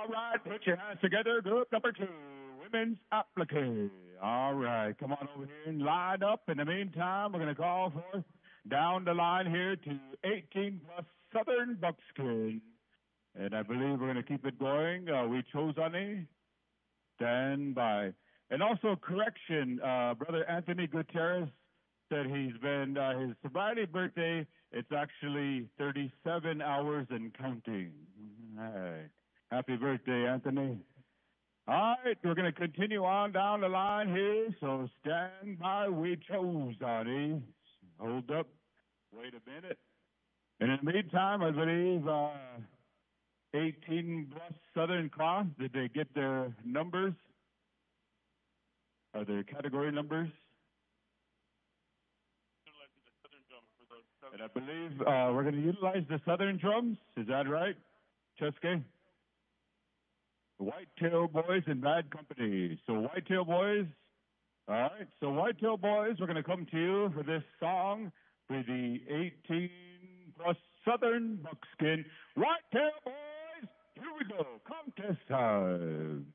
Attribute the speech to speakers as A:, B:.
A: right, put your hands together. Group number 2, women's applique. All right, come on over here and line up. In the meantime, we're going to call for down the line here to 18 plus Southern Buckskin. And I believe we're going to keep it going. We chose honey. Stand by. And also, correction, Brother Anthony Gutierrez said he's been, his sobriety birthday, it's actually 37 hours and counting. All right. Happy birthday, Anthony. All right, we're going to continue on down the line here, so stand by. We chose honey. Hold up. Wait a minute. And in the meantime, I believe 18 plus Southern Cross, did they get their numbers? Are there category numbers? And I believe we're going to utilize the Southern drums. Is that right, Cheske? Whitetail Boys and Bad Company. So Whitetail Boys, all right. So Whitetail Boys, we're going to come to you for this song for the 18 plus Southern Buckskin. Whitetail Boys, here we go. Contest time.